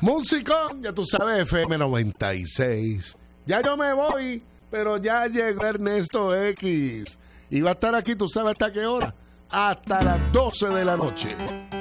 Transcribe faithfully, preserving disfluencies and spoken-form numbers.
Musicón, ya tú sabes, F M noventa y seis. Ya yo me voy, pero ya llegó Ernesto X. Y va a estar aquí, tú sabes hasta qué hora. Hasta las doce de la noche.